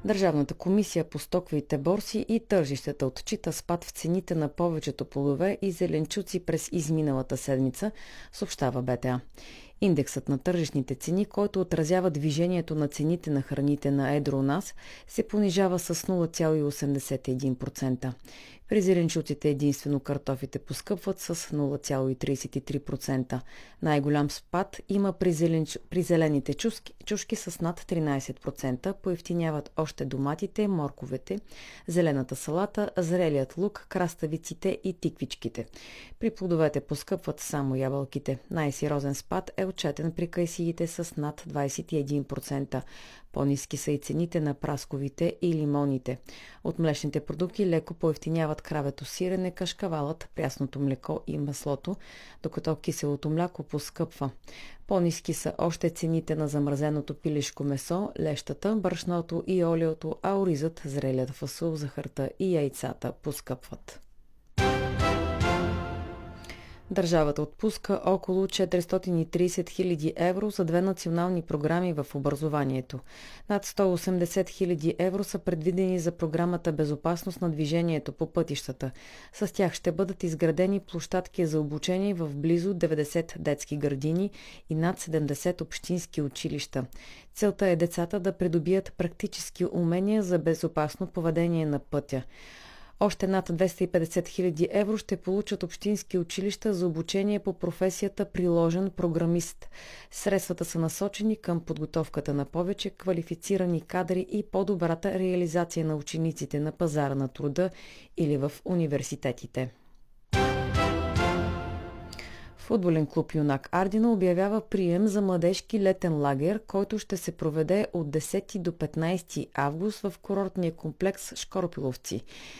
Държавната комисия по стоковите борси и тържищата отчита спад в цените на повечето плодове и зеленчуци през изминалата седмица, съобщава БТА. Индексът на тържищните цени, който отразява движението на цените на храните на едро у нас, се понижава с 0,81%. При зеленчуците единствено картофите поскъпват с 0,33%. Най-голям спад има при зелените чушки с над 13%. Поевтиняват още доматите, морковете, зелената салата, зрелият лук, краставиците и тиквичките. При плодовете поскъпват само ябълките. Най-сериозен спад е отчетен при кайсиите с над 21%. По-ниски са и цените на прасковите и лимоните. От млечните продукти леко поевтиняват кравето сирене, кашкавалът, прясното млеко и маслото, докато киселото мляко поскъпва. По-ниски са още цените на замразеното пилешко месо, лещата, брашното и олиото, а оризът, зрелият фасул, захарта и яйцата поскъпват. Държавата отпуска около 430 хиляди евро за 2 национални програми в образованието. Над 180 хиляди евро са предвидени за програмата Безопасност на движението по пътищата. С тях ще бъдат изградени площадки за обучение в близо 90 детски градини и над 70 общински училища. Целта е децата да придобият практически умения за безопасно поведение на пътя. Още над 250 хиляди евро ще получат общински училища за обучение по професията приложен програмист. Средствата са насочени към подготовката на повече квалифицирани кадри и по-добрата реализация на учениците на пазара на труда или в университетите. Футболен клуб Юнак Ардино обявява прием за младежки летен лагер, който ще се проведе от 10 до 15 август в курортния комплекс Шкоропиловци.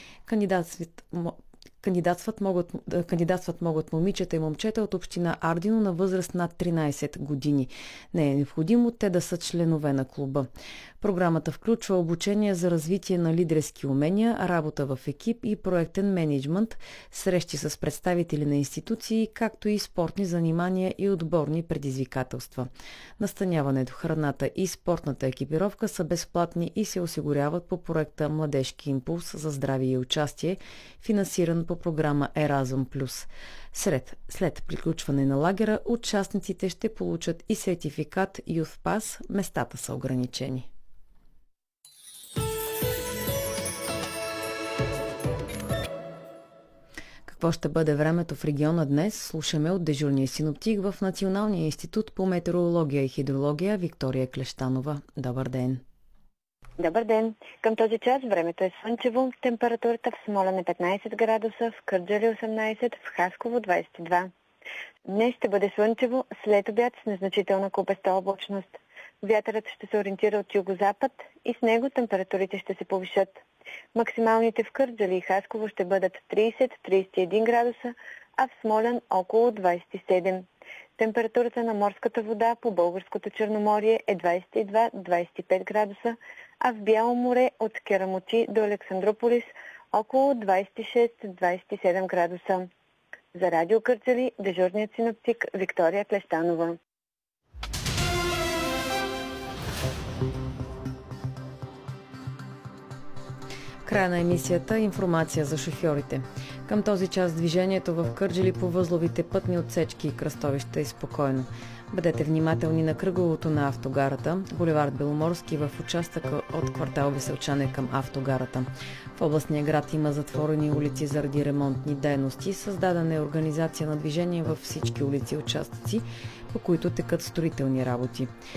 Кандидатстват могат момичета и момчета от община Ардино на възраст над 13 години. Не е необходимо те да са членове на клуба. Програмата включва обучение за развитие на лидерски умения, работа в екип и проектен мениджмънт, срещи с представители на институции, както и спортни занимания и отборни предизвикателства. Настаняването, храната и спортната екипировка са безплатни и се осигуряват по проекта Младежки импулс за здраве и участие, финансиран по програма Еразъм Плюс. След приключване на лагера, участниците ще получат и сертификат Youth Pass, местата са ограничени. Какво ще бъде времето в региона днес? Слушаме от дежурния синоптик в Националния институт по метеорология и хидрология Виктория Клещанова. Добър ден! Добър ден! Към този час времето е слънчево, температурата в Смолян е 15 градуса, в Кърджали 18, в Хасково 22. Днес ще бъде слънчево, след обяд с незначителна купеста облачност. Вятърът ще се ориентира от югозапад и с него температурите ще се повишат. Максималните в Кърджали и Хасково ще бъдат 30-31 градуса, а в Смолян около 27. Температурата на морската вода по българското Черноморие е 22-25 градуса, а в Бяло море от Керамоти до Александрополис около 26-27 градуса. За Радио Кърджали, дежурният синоптик Виктория Клещанова. Края на емисията – информация за шофьорите. Към този час движението в Кърджали по възловите пътни отсечки и кръстовища е спокойно. Бъдете внимателни на кръговото на автогарата, булевард Беломорски в участъка от квартал Веселчане към автогарата. В областния град има затворени улици заради ремонтни дейности. Създадена е организация на движение във всички улици и участъци, по които текат строителни работи.